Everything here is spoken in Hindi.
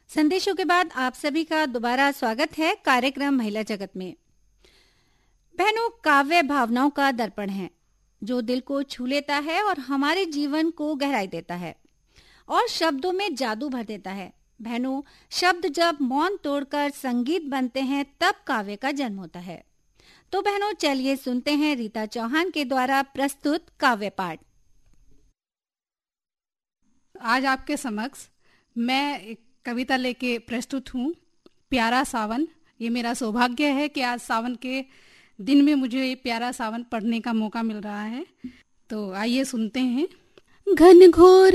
संदेशों के बाद आप सभी का दोबारा स्वागत है कार्यक्रम महिला जगत में। बहनों, काव्य भावनाओं का दर्पण है जो दिल को छू लेता है और हमारे जीवन को गहराई देता है और शब्दों में जादू भर देता है। बहनों, शब्द जब मौन तोड़कर संगीत बनते हैं तब काव्य का जन्म होता है। तो बहनों, चलिए सुनते हैं रीता चौहान के द्वारा प्रस्तुत काव्य पाठ। आज आपके समक्ष मैं एक कविता लेके प्रस्तुत हूँ, प्यारा सावन। ये मेरा सौभाग्य है कि आज सावन के दिन में मुझे ये प्यारा सावन पढ़ने का मौका मिल रहा है। तो आइए सुनते हैं। घन घोर